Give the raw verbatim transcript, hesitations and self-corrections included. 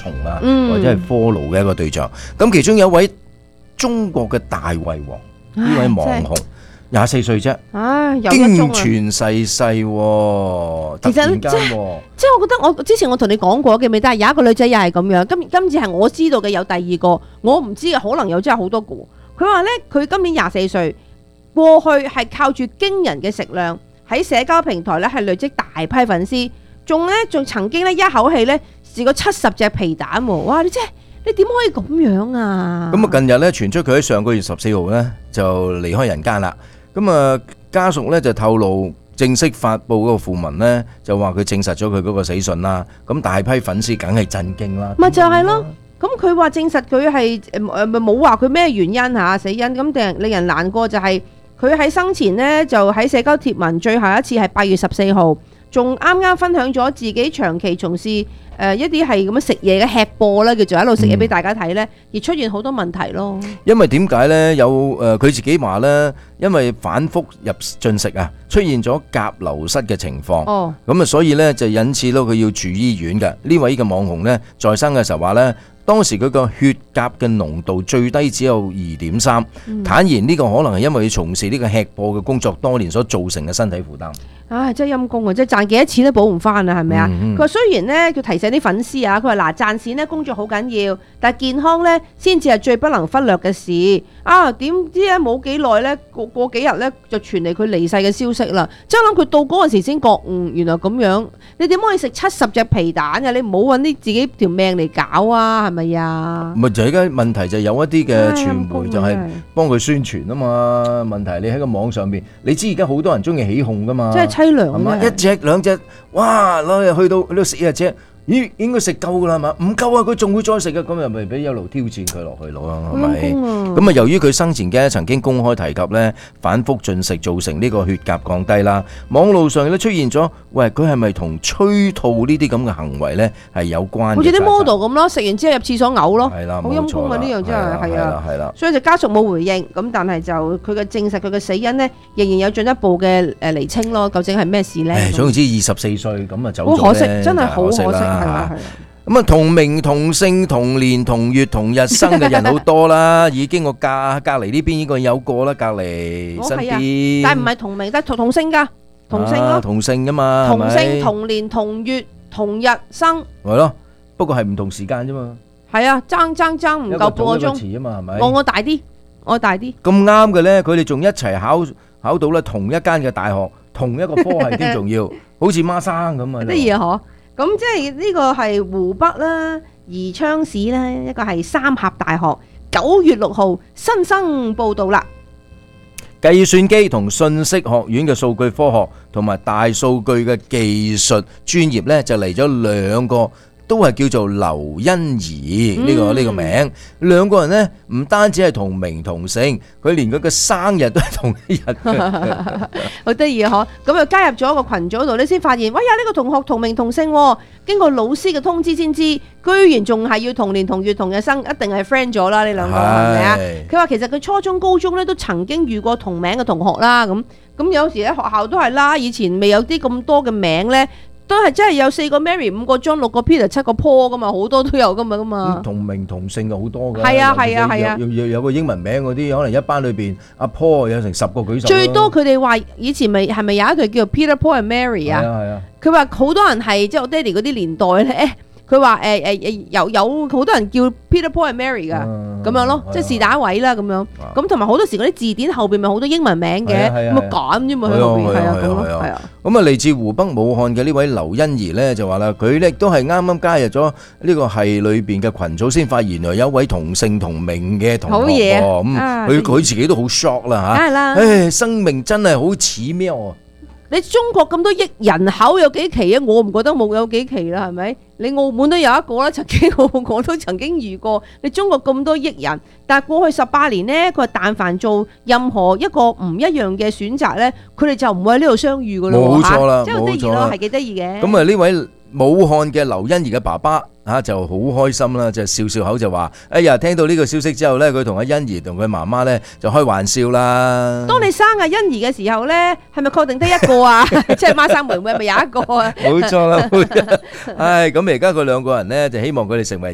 從啊，或者係 follow 嘅一個對象。咁其中有一位中國嘅大胃王，呢位網紅廿四歲啫， 唉，有一驚宗啊！ 傳逝世喎，突其實然間喎， 即係我覺得我之前我同你講過嘅未，但係有一個女仔又係咁樣。今今次係我知道嘅有第二個，我唔知嘅可能有真係好多個。佢話咧，佢今年廿四歲，過去係靠住驚人嘅食量喺社交平台咧係累積大批粉絲，仲咧仲曾經咧一口氣咧試過七十隻皮蛋喎！哇！你真係你點可以咁樣啊？ 咁啊，近日咧傳出佢喺上個月十四號咧就離開人間啦。咁啊，家屬咧就透露正式發布嗰個訃聞咧，就話佢證實咗佢嗰個死訊啦。咁大批粉絲梗係震驚啦。 咪就係咯。咁佢話證實佢係誒誒冇話佢咩原因嚇死因，咁定令人難過就係佢喺生前呢，就喺社交貼文最後一次係八月十四號，仲啱啱分享咗自己長期從事誒、呃、一啲係咁樣食嘢嘅吃播啦，叫做一路食嘢俾大家睇呢，而出現好多問題咯。 因為點解呢？有誒佢自己話呢，因為反覆入進食啊，出現咗鉀流失嘅情況。 哦， 咁啊，所以呢，就引致到佢要住醫院嘅。呢位嘅網紅呢，在生嘅時候話呢。當時佢個血鉀嘅濃度最低只有二點三，坦言呢個可能係因為佢從事呢個吃播嘅工作多年所造成嘅身體負擔。 唉，真係陰公啊！即係賺幾多錢都補唔翻啊，係咪啊？佢話、嗯、雖然呢，佢提醒啲粉絲啊，佢話嗱賺錢呢工作好緊要，但係健康呢先至係最不能忽略嘅事。啊，點知咧冇幾耐呢，過過幾日呢，就傳嚟佢離世嘅消息啦。即係諗佢到嗰陣時先覺悟，原來咁樣。你點可以食七十隻皮蛋啊？你唔好揾啲自己條命嚟搞啊，係咪啊？ 咪就係而家問題就係有一啲嘅傳媒就係幫佢宣傳啊嘛。問題你喺個網上邊，你知而家好多人中意起哄噶嘛。 真係凄涼啊！ 一隻兩隻，哇！攞去到去到四隻，咦？應該食夠噶啦，係嘛？唔夠啊！佢仲會再食嘅，咁又咪俾一路挑戰佢落去咯，係咪？咁啊，由於佢生前嘅曾經公開提及咧，反覆進食造成呢個血鉀降低啦，網路上咧出現咗，喂，佢係咪同催吐呢啲咁嘅行為咧係有關？ 好似啲 model 咁咯，食完之後入廁所嘔咯， 係啦， 好陰功啊！呢樣真係係啊， 係啦， 所以就家屬冇回應，咁但係就佢嘅證實佢嘅死因咧，仍然有進一步嘅誒釐清咯，究竟係咩事咧？ 誒，總之二十四歲咁啊走咗咧， 好可惜，真係好可惜，係啊係啊。 咁啊，同名同姓同年同月同日生嘅人好多啦，已經我隔隔離呢邊應該有個啦，隔離身邊， 但係唔係同名，但係同同姓㗎，同姓咯， 同姓㗎嘛， 同姓同年同月同日生， 係咯，不過係唔同時間啫嘛， 係啊，爭爭爭唔夠半個鐘，我我大啲，我大啲， 咁啱嘅咧，佢哋仲一齊考考到咧同一間嘅大學，同一個科系添，仲要好似孖生咁啊， 得意啊嗬！咁即係呢個係湖北啦、宜昌市啦，一個係三峽大學九月六號新生報道啦。 計算機同信息學院嘅數據科學同埋大數據嘅技術專業咧，就嚟咗兩個。都係叫做劉欣怡呢個呢個名，兩個人呢唔單止係同名同姓，佢連佢嘅生日都係同一日， 好得意啊！嗬，咁又加入咗一個群組度，你先發現，喂呀，呢個同學同名同姓，經過老師嘅通知先知，居然仲係要同年同月同日生，一定係 friend 咗啦！呢兩個係咪啊？佢話其實佢初中、高中咧都曾經遇過同名嘅同學啦，咁咁有時喺學校都係啦，以前未有啲咁多嘅名咧。都係真係有四個 Mary、五個 John、六個 Peter、七個 Paul 噶嘛，好多都有噶嘛，噶嘛。同名同姓嘅好多噶。係啊係啊係啊。有有有個英文名嗰啲，可能一班裏邊阿 Paul 有成十個舉手。最多佢哋話以前咪係咪有一對叫做 Peter、Paul and Mary 啊？係啊係啊。佢話好多人係即係我爹哋嗰啲年代咧。佢話誒誒誒有有好多人叫 Peter Paul and Mary 噶，咁樣咯，即係是打位啦咁樣。咁同埋好多時嗰啲字典後邊咪好多英文名嘅，咁啊揀啫嘛喺後邊，係啊咁咯，係啊。咁啊嚟自湖北武漢嘅呢位劉欣怡咧就話啦，佢咧都係啱啱加入咗呢個系裏邊嘅群組，先發現原來有一位同姓同名嘅同學喎。咁佢佢自己都好 shock 啦嚇。梗係啦，唉，生命真係好似喵啊！你中國咁多億人口有幾奇啊？我唔覺得冇有幾奇啦，係咪？你澳門都有一個啦，曾經我我都曾經遇過。你中國咁多億人，但係過去十八年呢，佢話但凡做任何一個唔一樣嘅選擇呢，佢哋就唔會喺呢度相遇噶咯。冇錯啦，即係好得意咯，係幾得意嘅。咁啊呢位武漢嘅劉欣怡嘅爸爸啊就好開心啦，就笑笑口就話：哎呀，聽到呢個消息之後呢，佢同阿欣怡同佢媽媽呢就開玩笑啦。當你生阿欣怡嘅時候呢，係咪確定得一個啊？即係孖生妹妹係咪有一個啊？冇錯啦，唉，咁而家佢兩個人呢就希望佢哋成為